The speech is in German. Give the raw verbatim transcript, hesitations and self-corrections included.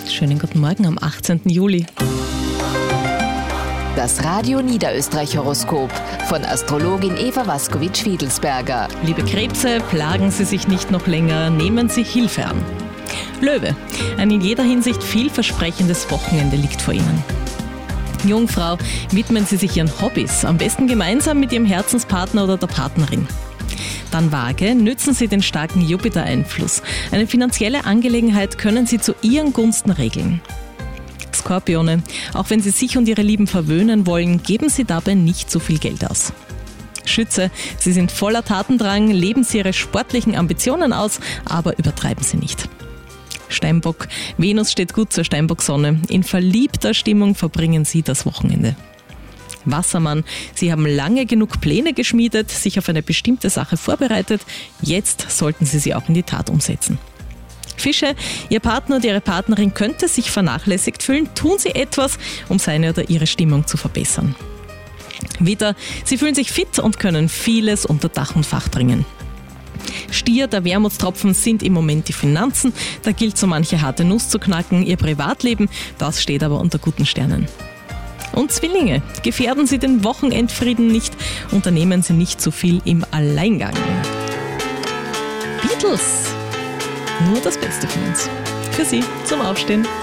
Schönen guten Morgen am achtzehnten Juli. Das Radio Niederösterreich-Horoskop von Astrologin Eva Waskowitsch-Fiedelsberger. Liebe Krebse, plagen Sie sich nicht noch länger, nehmen Sie Hilfe an. Löwe, ein in jeder Hinsicht vielversprechendes Wochenende liegt vor Ihnen. Jungfrau, widmen Sie sich Ihren Hobbys, am besten gemeinsam mit Ihrem Herzenspartner oder der Partnerin. Dann Waage, nützen Sie den starken Jupiter-Einfluss. Eine finanzielle Angelegenheit können Sie zu Ihren Gunsten regeln. Skorpione, auch wenn Sie sich und Ihre Lieben verwöhnen wollen, geben Sie dabei nicht so viel Geld aus. Schütze, Sie sind voller Tatendrang, leben Sie Ihre sportlichen Ambitionen aus, aber übertreiben Sie nicht. Steinbock, Venus steht gut zur Steinbock-Sonne. In verliebter Stimmung verbringen Sie das Wochenende. Wassermann, Sie haben lange genug Pläne geschmiedet, sich auf eine bestimmte Sache vorbereitet. Jetzt sollten Sie sie auch in die Tat umsetzen. Fische, Ihr Partner oder Ihre Partnerin könnte sich vernachlässigt fühlen. Tun Sie etwas, um seine oder ihre Stimmung zu verbessern. Widder, Sie fühlen sich fit und können vieles unter Dach und Fach bringen. Stier, der Wermutstropfen sind im Moment die Finanzen. Da gilt so manche harte Nuss zu knacken. Ihr Privatleben, das steht aber unter guten Sternen. Und Zwillinge, gefährden Sie den Wochenendfrieden nicht, unternehmen Sie nicht zu viel im Alleingang. Beatles, nur das Beste für uns. Für Sie zum Aufstehen.